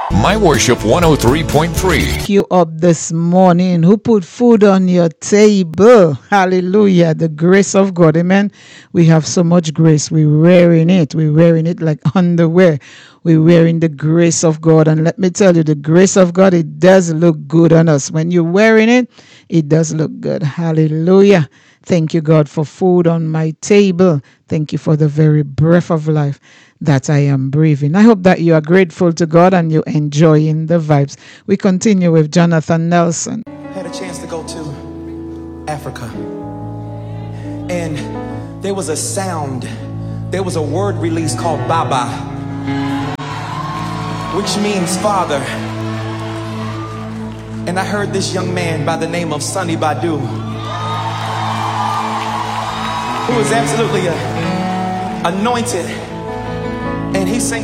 My Worship 103.3. You up this morning? Who put food on your table? Hallelujah. The grace of God. Amen. We have so much grace. We're wearing it. We're wearing it like underwear. We're wearing the grace of God. And let me tell you, the grace of God, it does look good on us. When you're wearing it, it does look good. Hallelujah. Thank you, God, for food on my table. Thank you for the very breath of life that I am breathing. I hope that you are grateful to God and you're enjoying the vibes. We continue with Jonathan Nelson. I had a chance to go to Africa, and there was a sound, there was a word released called Baba, which means father. And I heard this young man by the name of Sonny Badu, who is absolutely anointed, and he sings